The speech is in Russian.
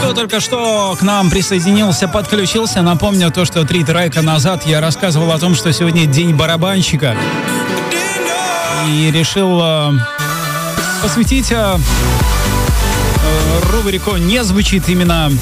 Кто только что к нам присоединился, подключился, напомню то, что 3 трека назад я рассказывал о том, что сегодня день барабанщика. И решил посвятить рубрику «Не звучит» именно